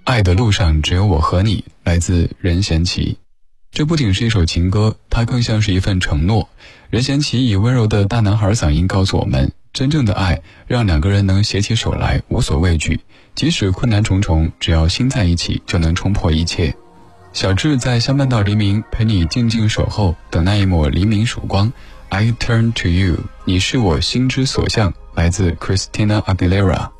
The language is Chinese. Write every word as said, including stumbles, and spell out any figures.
爱的路上只有我和你，来自任贤齐。这不仅是一首情歌，它更像是一份承诺。任贤齐以温柔的大男孩嗓音告诉我们，真正的爱让两个人能携起手来，无所畏惧，即使困难重重，只要心在一起，就能冲破一切。小智在相伴到黎明，陪你静静守候，等那一抹黎明曙光。 I turn to you， 你是我心之所向，来自 Christina Aguilera。